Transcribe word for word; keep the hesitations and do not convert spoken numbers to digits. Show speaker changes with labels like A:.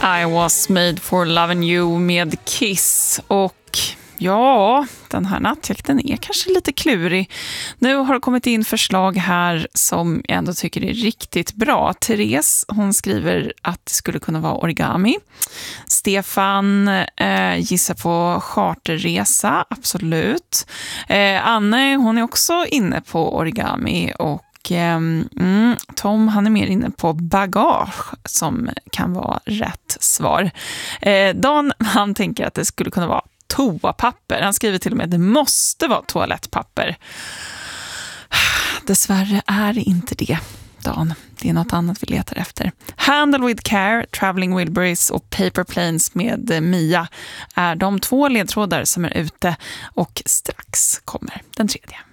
A: I was made for loving you med Kiss. Och ja, den här nattjakten är kanske lite klurig. Nu har det kommit in förslag här som jag ändå tycker är riktigt bra. Therese, hon skriver att det skulle kunna vara origami. Stefan eh, gissar på charterresa, absolut. Eh, Anne, hon är också inne på origami och Mm, Tom, han är mer inne på bagage som kan vara rätt svar. Eh, Dan, han tänker att det skulle kunna vara toapapper. Han skriver till och med att det måste vara toalettpapper. Dessvärre är det inte det, Dan. Det är något annat vi letar efter. Handle with Care, Traveling Wilburys och Paper Planes med Mia är de två ledtrådar som är ute och strax kommer den tredje.